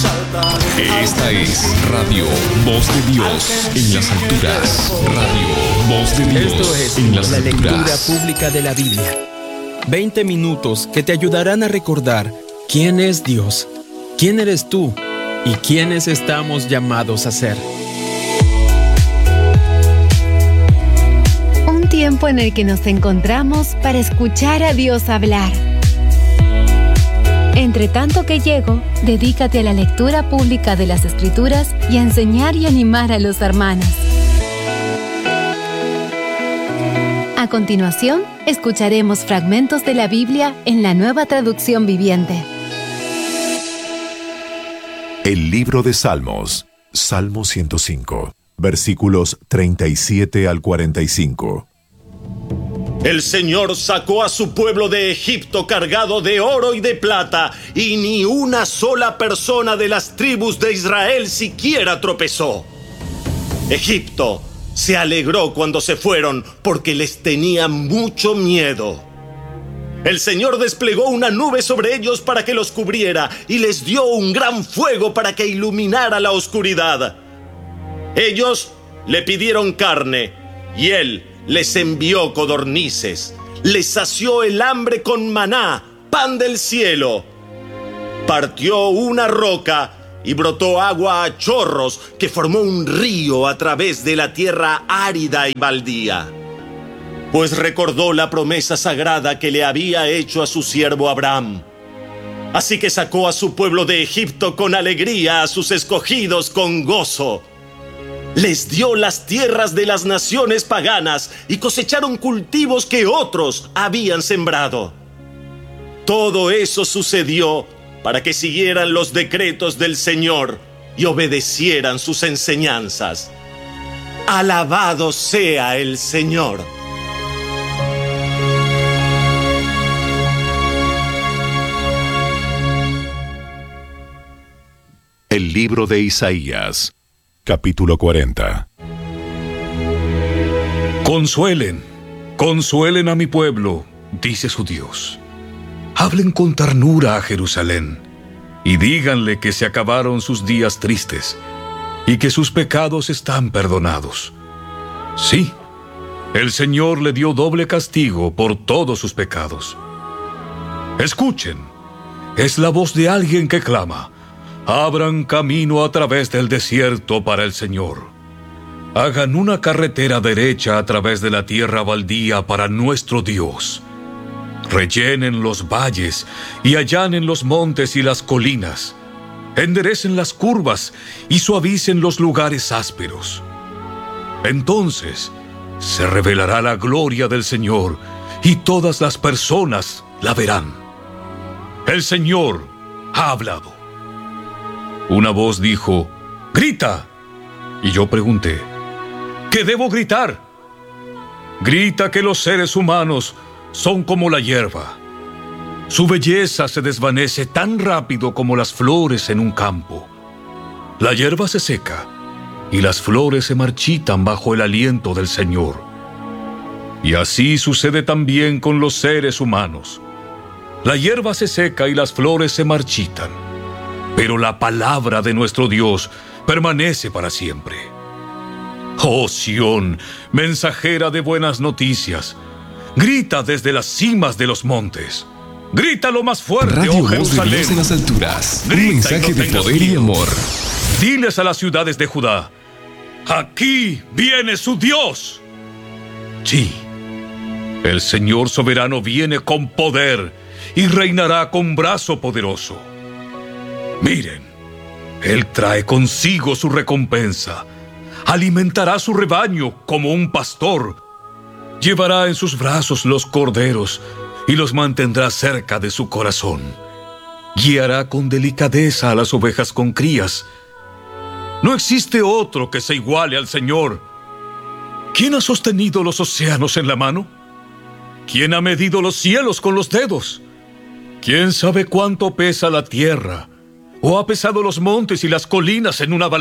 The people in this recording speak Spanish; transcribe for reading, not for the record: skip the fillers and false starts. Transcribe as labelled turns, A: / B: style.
A: Esta es Radio Voz de Dios en las alturas. Radio Voz de Dios
B: Esto es
A: en las
B: la lectura
A: alturas.
B: pública de la Biblia. 20 minutos que te ayudarán a recordar quién es Dios, quién eres tú y quiénes estamos llamados a ser.
C: Un tiempo en el que nos encontramos para escuchar a Dios hablar. Entre tanto que llego, dedícate a la lectura pública de las Escrituras y a enseñar y animar a los hermanos. A continuación, escucharemos fragmentos de la Biblia en la Nueva Traducción Viviente.
D: El libro de Salmos, Salmo 105, versículos 37 al 45.
E: El Señor sacó a su pueblo de Egipto cargado de oro y de plata, y ni una sola persona de las tribus de Israel siquiera tropezó. Egipto se alegró cuando se fueron, porque les tenía mucho miedo. El Señor desplegó una nube sobre ellos para que los cubriera, y les dio un gran fuego para que iluminara la oscuridad. Ellos le pidieron carne, y Él les envió codornices. Les sació el hambre con maná, pan del cielo. Partió una roca y brotó agua a chorros, que formó un río a través de la tierra árida y baldía. Pues recordó la promesa sagrada que le había hecho a su siervo Abraham. Así que sacó a su pueblo de Egipto con alegría, a sus escogidos con gozo. Les dio las tierras de las naciones paganas y cosecharon cultivos que otros habían sembrado. Todo eso sucedió para que siguieran los decretos del Señor y obedecieran sus enseñanzas. Alabado sea el Señor.
D: El libro de Isaías, capítulo 40.
F: Consuelen a mi pueblo, dice su Dios. Hablen con ternura a Jerusalén y díganle que se acabaron sus días tristes y que sus pecados están perdonados. Sí, el Señor le dio doble castigo por todos sus pecados. Escuchen, es la voz de alguien que clama: abran camino a través del desierto para el Señor. Hagan una carretera derecha a través de la tierra baldía para nuestro Dios. Rellenen los valles y allanen los montes y las colinas. Enderecen las curvas y suavicen los lugares ásperos. Entonces se revelará la gloria del Señor y todas las personas la verán. El Señor ha hablado. Una voz dijo: ¡grita! Y yo pregunté: ¿qué debo gritar? Grita que los seres humanos son como la hierba. Su belleza se desvanece tan rápido como las flores en un campo. La hierba se seca y las flores se marchitan bajo el aliento del Señor. Y así sucede también con los seres humanos. La hierba se seca y las flores se marchitan, pero la palabra de nuestro Dios permanece para siempre. Oh Sión, mensajera de buenas noticias, grita desde las cimas de los montes. Grita lo más fuerte,
A: Radio
F: oh
A: Voz de
F: Jerusalén.
A: Dios en las alturas. Un
F: Grita y
A: mensaje
F: no
A: de
F: tengas
A: poder y
F: miedo.
A: amor.
F: Diles a las ciudades de Judá: aquí viene su Dios. Sí, el Señor soberano viene con poder y reinará con brazo poderoso. Miren, Él trae consigo su recompensa. Alimentará su rebaño como un pastor. Llevará en sus brazos los corderos y los mantendrá cerca de su corazón. Guiará con delicadeza a las ovejas con crías. No existe otro que se iguale al Señor. ¿Quién ha sostenido los océanos en la mano? ¿Quién ha medido los cielos con los dedos? ¿Quién sabe cuánto pesa la tierra? ¿O ha pesado los montes y las colinas en una balanza?